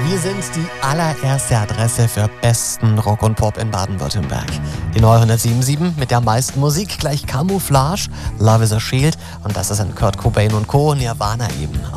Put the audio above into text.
Wir sind die allererste Adresse für besten Rock und Pop in Baden-Württemberg. Die neue 107.7 mit der meisten Musik, gleich Camouflage, Love is a Shield und das ist in Kurt Cobain und Co. Nirvana eben.